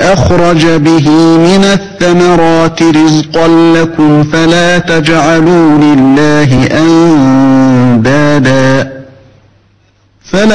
أخرج به من الثمرات رزقا لكم فلا تجعلوا لله